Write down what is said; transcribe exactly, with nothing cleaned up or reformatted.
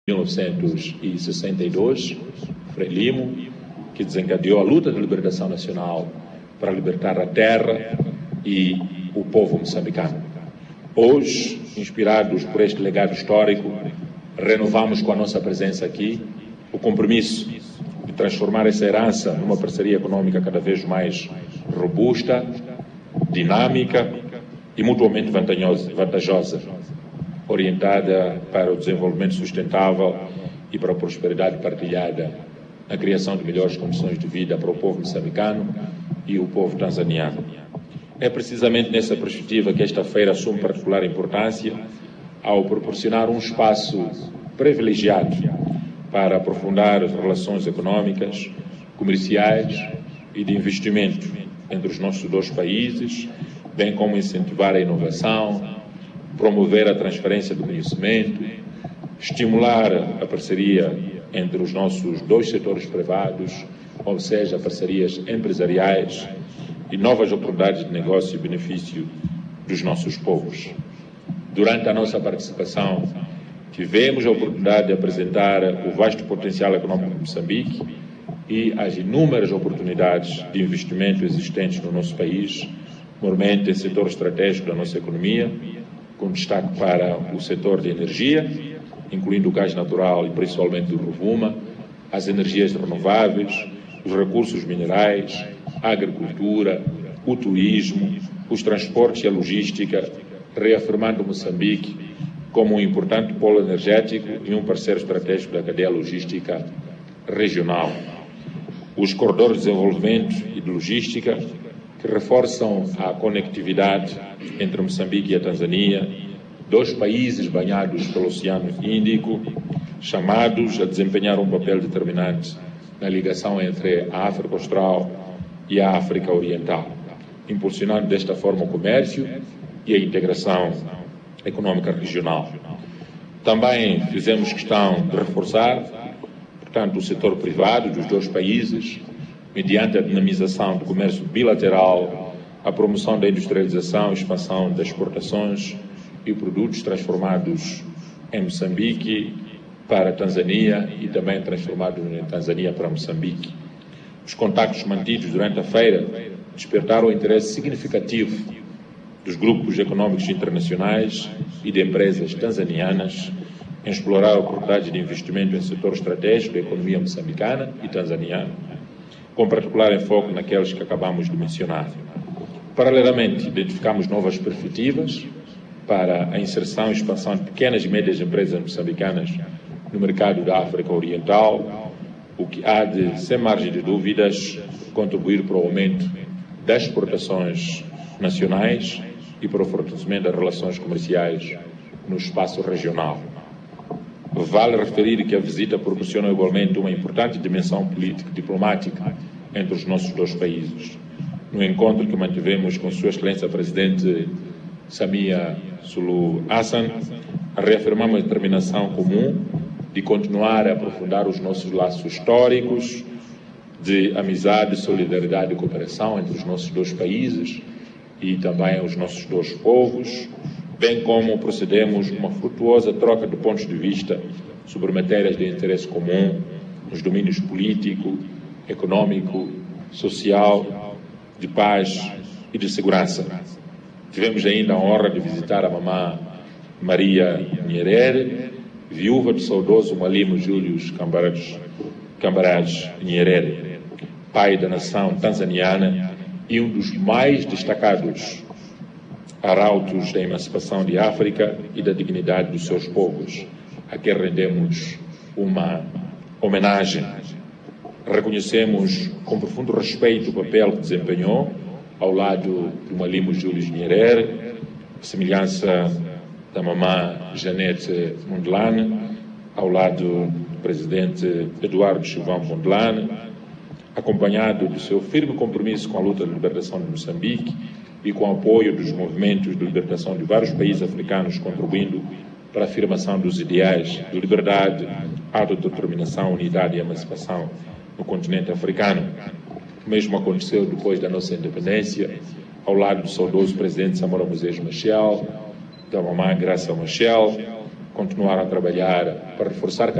mil novecentos e sessenta e dois, Frelimo, que desencadeou a luta de libertação nacional para libertar a terra e o povo moçambicano. Hoje, inspirados por este legado histórico, renovamos com a nossa presença aqui o compromisso de transformar essa herança numa parceria econômica cada vez mais robusta, dinâmica e mutuamente vantajosa, orientada para o desenvolvimento sustentável e para a prosperidade partilhada, na criação de melhores condições de vida para o povo moçambicano e o povo tanzaniano. É precisamente nessa perspectiva que esta feira assume particular importância ao proporcionar um espaço privilegiado para aprofundar as relações econômicas, comerciais e de investimento entre os nossos dois países, bem como incentivar a inovação, promover a transferência do conhecimento, estimular a parceria entre os nossos dois setores privados, ou seja, parcerias empresariais e novas oportunidades de negócio e benefício dos nossos povos. Durante a nossa participação, tivemos a oportunidade de apresentar o vasto potencial econômico de Moçambique e as inúmeras oportunidades de investimento existentes no nosso país, normalmente em setor estratégico da nossa economia, com destaque para o setor de energia, incluindo o gás natural e principalmente o Rovuma, as energias renováveis, os recursos minerais, a agricultura, o turismo, os transportes e a logística, reafirmando Moçambique como um importante polo energético e um parceiro estratégico da cadeia logística regional. Os corredores de desenvolvimento e de logística que reforçam a conectividade entre Moçambique e a Tanzânia, dois países banhados pelo Oceano Índico, chamados a desempenhar um papel determinante na ligação entre a África Austral e a África Oriental, impulsionando desta forma o comércio e a integração econômica regional. Também fizemos questão de reforçar, portanto, o setor privado dos dois países, mediante a dinamização do comércio bilateral, a promoção da industrialização e expansão das exportações e produtos transformados em Moçambique para a Tanzânia e também transformados em Tanzânia para Moçambique. Os contactos mantidos durante a feira despertaram o interesse significativo dos grupos econômicos internacionais e de empresas tanzanianas em explorar oportunidades de investimento em setor estratégico da economia moçambicana e tanzaniana, com particular enfoque naqueles que acabamos de mencionar. Paralelamente, identificamos novas perspectivas para a inserção e expansão de pequenas e médias empresas moçambicanas no mercado da África Oriental, o que há de, sem margem de dúvidas, contribuir para o aumento das exportações nacionais e para o fortalecimento das relações comerciais no espaço regional. Vale referir que a visita proporciona igualmente uma importante dimensão político-diplomática entre os nossos dois países. No encontro que mantivemos com Sua Excelência Presidente Samia Suluhu Hassan, reafirmamos a determinação comum de continuar a aprofundar os nossos laços históricos de amizade, solidariedade e cooperação entre os nossos dois países e também os nossos dois povos, bem como procedemos uma frutuosa troca de pontos de vista sobre matérias de interesse comum nos domínios político, econômico, social, de paz e de segurança. Tivemos ainda a honra de visitar a mamã Maria Nyerere, viúva do saudoso Mwalimu Julius Kambarage Nyerere, pai da nação tanzaniana e um dos mais destacados arautos da emancipação de África e da dignidade dos seus povos, a quem rendemos uma homenagem. Reconhecemos com profundo respeito o papel que desempenhou ao lado do Mwalimu Julius Nyerere, semelhança da mamã Janete Mondlane, ao lado do presidente Eduardo Chivão Mondlane, acompanhado do seu firme compromisso com a luta de libertação de Moçambique e com o apoio dos movimentos de libertação de vários países africanos, contribuindo para a afirmação dos ideais de liberdade, autodeterminação, unidade e emancipação no continente africano. O mesmo aconteceu depois da nossa independência, ao lado do saudoso presidente Samora Moses Machel, da mamã Graça Machel, continuar a trabalhar para reforçar